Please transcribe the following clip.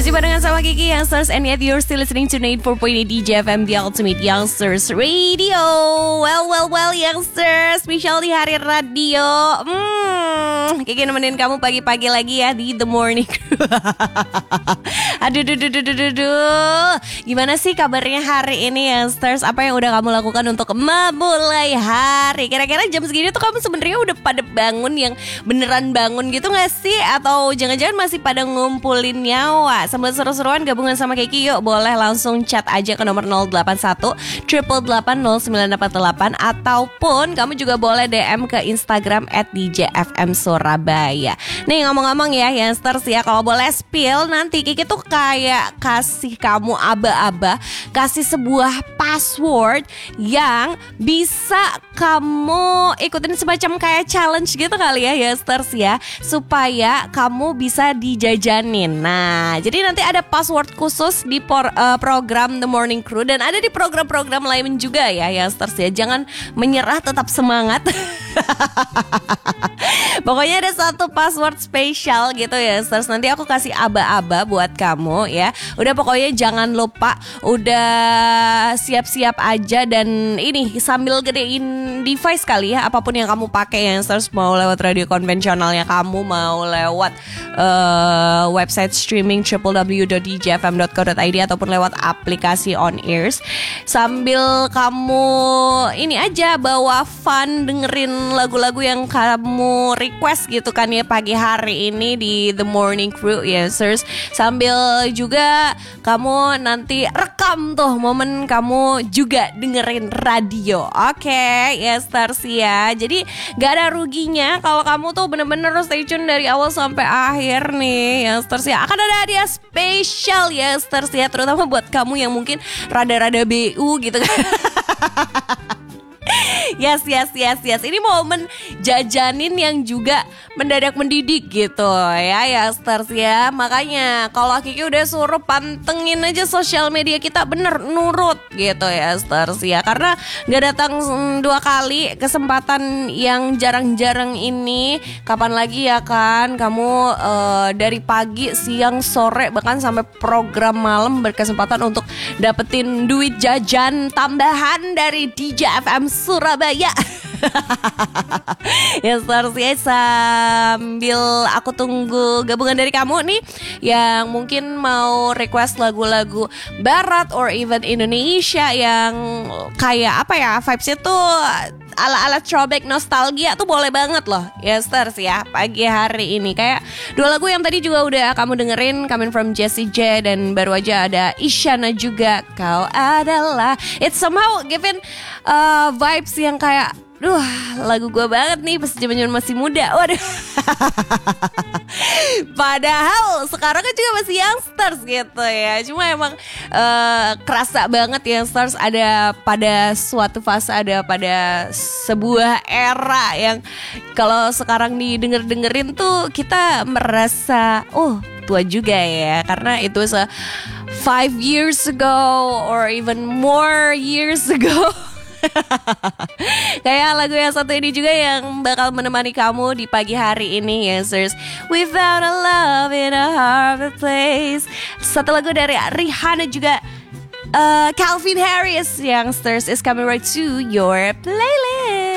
Masih barengan sama Kiki Youngsters, and yet you're still listening to 94.8 DJFM, the ultimate Youngsters Radio. Well Youngsters, Michelle di hari radio. Kiki nemenin kamu pagi-pagi lagi ya di The Morning. Aduh. Gimana sih kabarnya hari ini Youngsters? Apa yang udah kamu lakukan untuk memulai hari? Kira-kira jam segini tuh kamu sebenarnya udah pada bangun, yang beneran bangun gitu gak sih? Atau jangan-jangan masih pada ngumpulin nyawa? Sambil seru-seruan gabungan sama Kiki, yuk boleh langsung chat aja ke nomor 081 888 0948, ataupun kamu juga boleh DM ke Instagram @DJFM Surabaya. Nih ngomong-ngomong ya Youngsters ya, kalau boleh spill, nanti Kiki tuh kayak kasih kamu aba-aba, kasih sebuah password yang bisa kamu ikutin semacam kayak challenge gitu kali ya Youngsters ya, supaya kamu bisa dijajanin. Nah, jadi nanti ada password khusus di program The Morning Crew, dan ada di program-program lain juga ya Youngsters ya. Jangan menyerah, tetap semangat. Pokoknya ada satu password spesial gitu ya Youngsters. Nanti aku kasih aba-aba buat kamu ya. Udah pokoknya jangan lupa, udah siap-siap aja, dan ini sambil gedein device kali ya, apapun yang kamu pakai Youngsters, mau lewat radio konvensionalnya kamu, mau lewat website streaming www.djfm.co.id, ataupun lewat aplikasi On Ears. Sambil kamu ini aja bawa fun, dengerin lagu-lagu yang kamu request gitu kan ya pagi hari ini di The Morning Crew Youngsters. Sambil juga kamu nanti rekam tuh momen kamu juga dengerin radio. Oke, Youngsters ya. Jadi gak ada ruginya kalau kamu tuh bener-bener stay tune dari awal sampai akhir nih Youngsters ya. Akan ada hadiah spesial Youngsters ya, terutama buat kamu yang mungkin rada-rada BU gitu kan. Yes. Ini momen jajanin yang juga mendadak mendidik gitu ya Youngsters ya. Makanya kalau Kiki udah suruh pantengin aja sosial media kita, bener nurut gitu Youngsters ya. Karena gak datang 2 kali kesempatan yang jarang-jarang ini. Kapan lagi ya kan kamu dari pagi, siang, sore, bahkan sampai program malam berkesempatan untuk dapetin duit jajan tambahan dari DJFM Surabaya. Youngsters ya, sambil aku tunggu gabungan dari kamu nih yang mungkin mau request lagu-lagu barat or even Indonesia yang kayak apa ya, vibesnya tuh ala-ala throwback nostalgia tuh boleh banget loh Youngsters ya pagi hari ini. Kayak 2 lagu yang tadi juga udah kamu dengerin, Coming from Jessie J, dan baru aja ada Isyana juga, Kau Adalah. It's somehow given vibes yang kayak lagu gue banget nih pas zaman masih muda. Waduh. Padahal sekarang kan juga masih Youngsters gitu ya. Cuma emang kerasa banget Youngsters ada pada suatu fase, ada pada sebuah era yang kalau sekarang didengerin tuh kita merasa tua juga ya. Karena itu 5 years ago or even more years ago. Kayak lagu yang satu ini juga yang bakal menemani kamu di pagi hari ini Youngsters, Without a Love in a Hard Place. Satu lagu dari Rihanna juga, Calvin Harris Youngsters, is coming right to your playlist.